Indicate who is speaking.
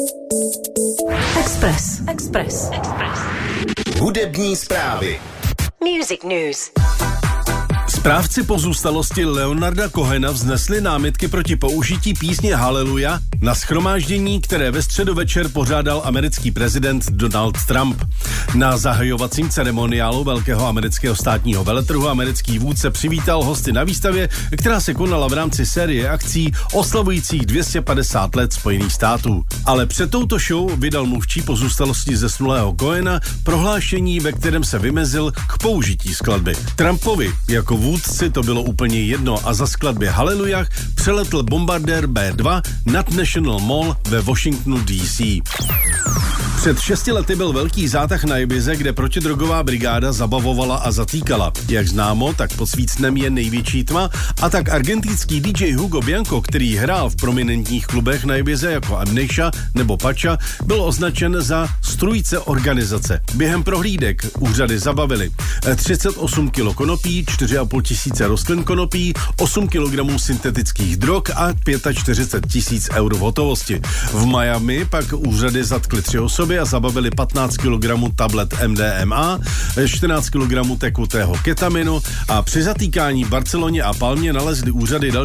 Speaker 1: Express.
Speaker 2: Hudební zprávy.
Speaker 1: Music News.
Speaker 3: Správci pozůstalosti Leonarda Cohena vznesli námitky proti použití písně Hallelujah na shromáždění, které ve středu večer pořádal americký prezident Donald Trump. Na zahajovacím ceremoniálu velkého amerického státního veletrhu americký vůdce přivítal hosty na výstavě, která se konala v rámci série akcí oslavujících 250 let Spojených států. Ale před touto show vydal mluvčí pozůstalosti zesnulého Cohena prohlášení, ve kterém se vymezil k použití skladby. Trumpovi jako vůdci to bylo úplně jedno a za skladbě Hallelujah přeletl bombardér B-2 nad National Mall ve Washingtonu DC. Před 6 lety byl velký zátah na Ibize, kde protidrogová brigáda zabavovala a zatýkala. Jak známo, tak pod svícnem je největší tma a tak argentinský DJ Hugo Bianco, který hrál v prominentních klubech na Ibize jako Amnesia nebo Pacha, byl označen za strůjce organizace. Během prohlídek úřady zabavili 38 kg konopí, 4,5 tisíce rostlin konopí, 8 kg syntetických drog a 45 000 eur v hotovosti. V Miami pak úřady zatkly 3 osoby a zabavili 15 kg tablet MDMA, 14 kg tekutého ketaminu a při zatýkání v Barceloně a Palmě nalezli úřady